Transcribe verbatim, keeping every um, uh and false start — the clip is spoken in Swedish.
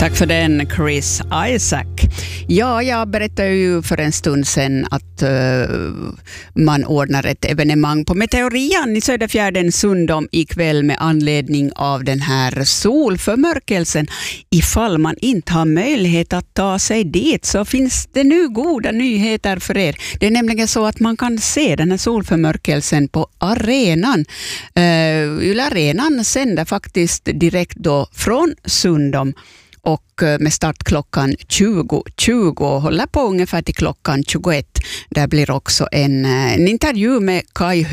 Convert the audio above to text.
Tack för den, Chris Isaac. Ja, jag berättade ju för en stund sedan att uh, man ordnar ett evenemang på Meteorian i Söderfjärden Sundom ikväll med anledning av den här solförmörkelsen. Ifall man inte har möjlighet att ta sig dit så finns det nu goda nyheter för er. Det är nämligen så att man kan se den här solförmörkelsen på arenan. Uh, Yle Arenan sänder faktiskt direkt då från Sundom och med start klockan tjugo tjugo och håller på ungefär till klockan tjugoett. Där blir också en, en intervju med Kai